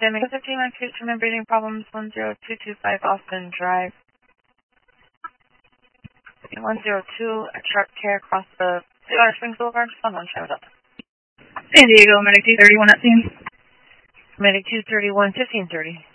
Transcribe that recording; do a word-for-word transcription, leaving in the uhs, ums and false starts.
San Miguel fifteen one two, human breathing problems, one zero two two five Austin Drive. one zero two, a truck care across the Colorado Springs Boulevard. Someone showed up. San Diego, Medic two thirty-one at scene. Medic two thirty-one, fifteen thirty.